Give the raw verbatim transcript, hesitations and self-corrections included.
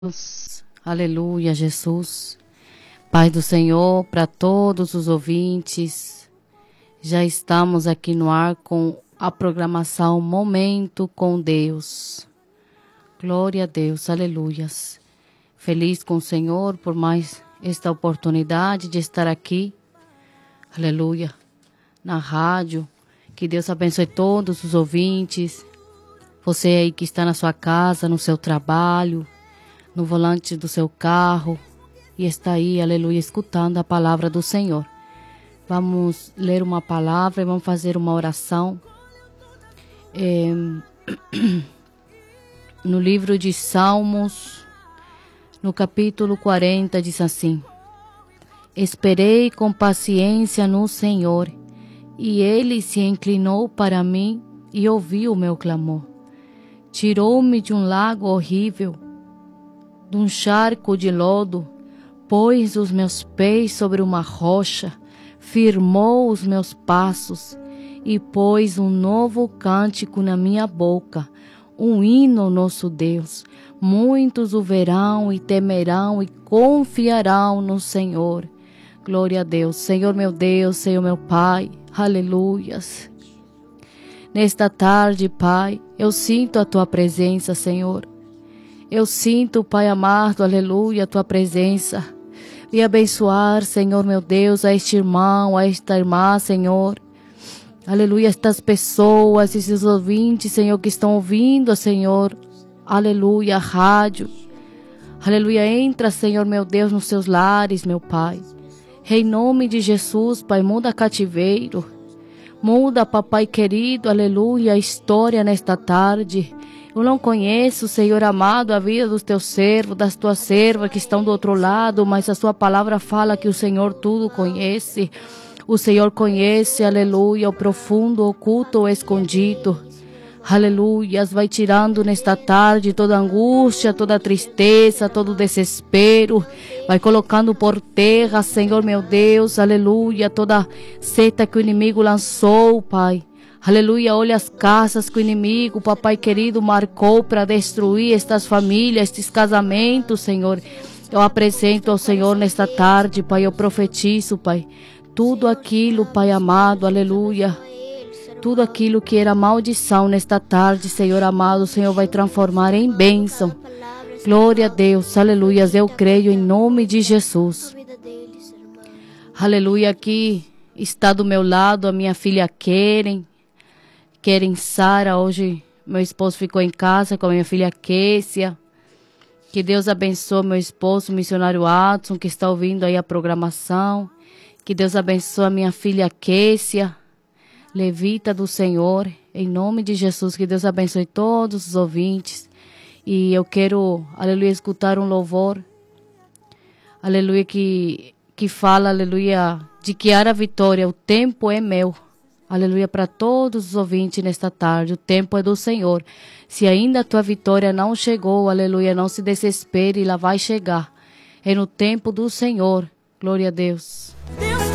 Deus. Aleluia, Jesus. Pai do Senhor, para todos os ouvintes, já estamos aqui no ar com a programação Momento com Deus. Glória a Deus, aleluias. Feliz com o Senhor por mais esta oportunidade de estar aqui, aleluia, na rádio. Que Deus abençoe todos os ouvintes, você aí que está na sua casa, no seu trabalho, no volante do seu carro e está aí, aleluia, escutando a palavra do Senhor. Vamos ler uma palavra e vamos fazer uma oração. É, no livro de Salmos, no capítulo quarenta, diz assim: Esperei com paciência no Senhor, e Ele se inclinou para mim e ouviu o meu clamor. Tirou-me de um lago horrível, de um charco de lodo, pôs os meus pés sobre uma rocha, firmou os meus passos e pôs um novo cântico na minha boca, um hino ao nosso Deus. Muitos o verão e temerão e confiarão no Senhor. Glória a Deus. Senhor meu Deus, Senhor meu Pai, aleluias. Nesta tarde, Pai, eu sinto a Tua presença, Senhor. Eu sinto, Pai amado, aleluia, a Tua presença. E abençoar, Senhor meu Deus, a este irmão, a esta irmã, Senhor. Aleluia, estas pessoas, esses ouvintes, Senhor, que estão ouvindo, Senhor. Aleluia, a rádio. Aleluia, entra, Senhor meu Deus, nos seus lares, meu Pai. Em nome de Jesus, Pai, muda cativeiro. Muda, papai querido, aleluia, a história nesta tarde. Eu não conheço, Senhor amado, a vida dos teus servos, das tuas servas que estão do outro lado, mas a sua palavra fala que o Senhor tudo conhece. O Senhor conhece, aleluia, o profundo, oculto, o escondido. Aleluia, vai tirando nesta tarde toda angústia, toda tristeza, todo desespero. Vai colocando por terra, Senhor meu Deus, aleluia, toda seta que o inimigo lançou, Pai. Aleluia, olha as casas que o inimigo, papai querido, marcou para destruir estas famílias, estes casamentos, Senhor. Eu apresento ao Senhor nesta tarde, Pai, eu profetizo, Pai, tudo aquilo, Pai amado, aleluia. Tudo aquilo que era maldição nesta tarde, Senhor amado, o Senhor vai transformar em bênção. Glória a Deus, aleluia, eu creio em nome de Jesus. Aleluia, aqui está do meu lado a minha filha Keren. Keren Sara, hoje meu esposo ficou em casa com a minha filha Kécia. Que Deus abençoe meu esposo, o missionário Adson, que está ouvindo aí a programação. Que Deus abençoe a minha filha Kécia, levita do Senhor, em nome de Jesus. Que Deus abençoe todos os ouvintes. E eu quero, aleluia, escutar um louvor, aleluia, que, que fala, aleluia, de Kiara Vitória, o tempo é meu. Aleluia, para todos os ouvintes nesta tarde, o tempo é do Senhor. Se ainda a tua vitória não chegou, aleluia, não se desespere, ela vai chegar. É no tempo do Senhor. Glória a Deus.